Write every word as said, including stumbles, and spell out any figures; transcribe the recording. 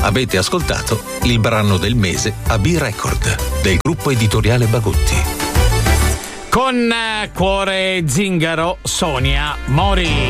Avete ascoltato il brano del mese a B-Record del gruppo editoriale Bagotti. Con eh, Cuore Zingaro, Sonia Mori.